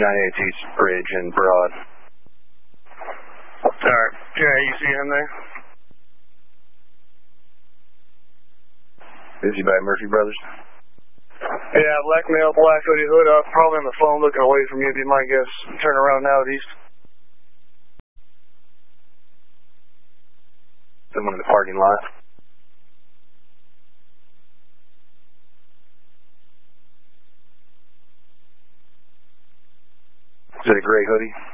298 East Bridge and Broad. Alright. Yeah, you see him there? Is he by Murphy Brothers? Yeah, black male, black hoodie, hood up, probably on the phone looking away from you, would be my guess. Turn around now at East. Someone in the parking lot. Is it a gray hoodie?